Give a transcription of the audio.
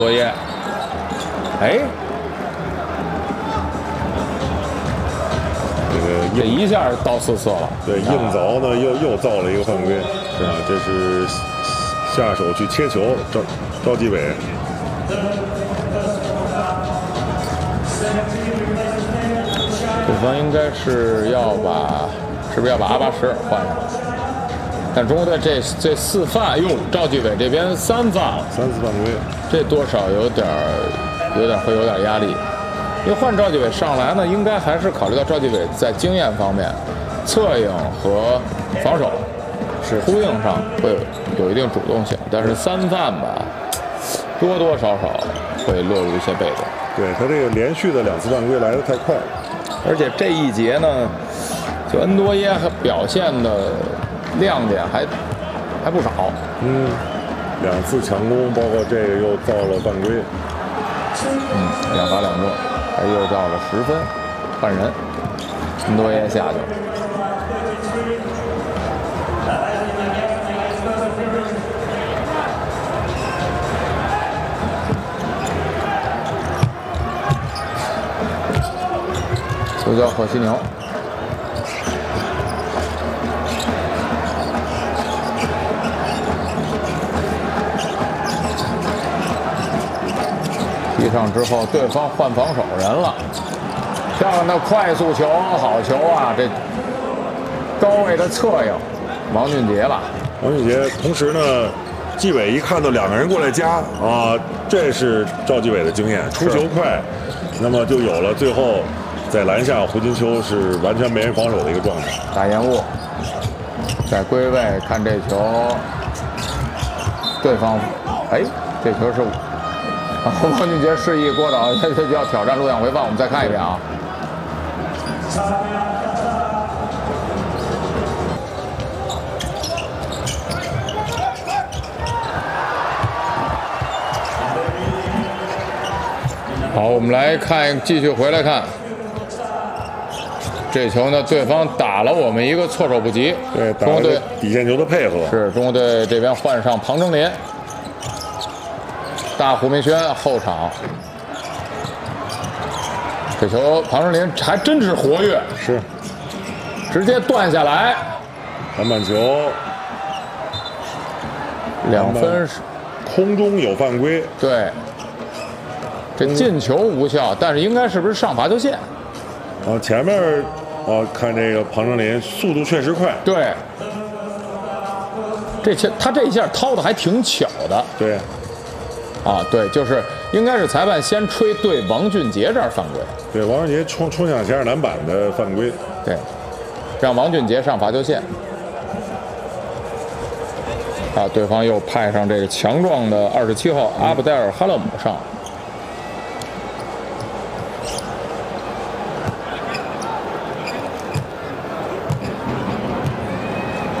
作业，哎，这一下到4次了。 对，硬凿呢又造了一个犯规，是吧？这是下手去切球，赵继伟。 对方应该是要把，是不是要把阿巴什尔换上？但中国队这4犯，哟，赵继伟这边3犯了，3 次犯规， 这多少会有点压力。因为换赵继伟上来呢，应该还是考虑到赵继伟在经验方面、策应和防守是呼应上会有一定主动性，但是3犯吧，多多少少会落入一些被动。 对他这个连续的2次犯规来得太快了， 而且这一节呢，就恩多耶和表现的亮点还不少。 2次强攻，包括这个又造了犯规。 2罚2中，还又到了10分，换人，恩多耶下去了。球叫赫西牛。踢上之后，对方换防守人了，漂亮的快速球，好球啊！这高位的策应，王俊杰吧？ 王俊杰，同时呢，纪委一看到2个人过来夹啊，这是赵继伟的经验，出球快，那么就有了最后在篮下胡金秋是完全没人防守的一个状态。 打延误，在归位看这球，对方，哎，这球是。王俊杰示意郭导，他就要挑战录像回放，我们再看一遍啊。好，我们来看，继续回来看这球呢，对方打了我们一个措手不及。 对，中国队底线球的配合是中国队这边换上庞征林。大胡明轩后场，这球庞征林还真是活跃， 是直接断下来， 篮板球 2分， 空中有犯规， 对，这进球无效，但是应该是不是上罚球线？ 前面看这个庞征林速度确实快， 对，他这一下掏的还挺巧的， 对。 对，就是应该是裁判先吹对王俊杰这儿犯规， 对，王俊杰冲向前篮板的犯规， 对，让王俊杰上罚球线。对方又派上这个强壮的27号阿布戴尔哈勒姆上。